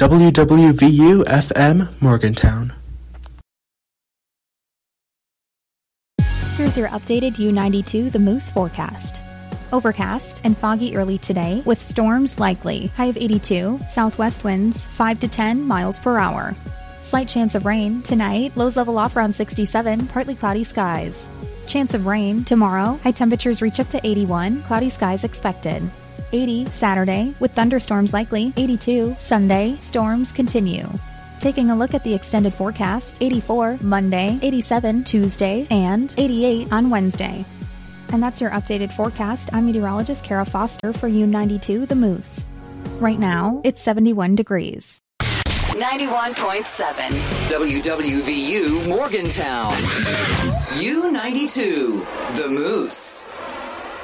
WWVU-FM Morgantown. Here's your updated U92 The Moose forecast. Overcast and foggy early today with storms likely. High of 82, southwest winds 5 to 10 miles per hour. Slight chance of rain tonight, lows level off around 67, partly cloudy skies. Chance of rain tomorrow, high temperatures reach up to 81, cloudy skies expected. 80 Saturday with thunderstorms likely. 82 Sunday, storms continue. Taking a look at the extended forecast, 84 Monday, 87 Tuesday, and 88 on Wednesday. And that's your updated forecast. I'm meteorologist Kara Foster for U92 The Moose. Right now, it's 71 degrees. 91.7 WWVU Morgantown. U92 The Moose.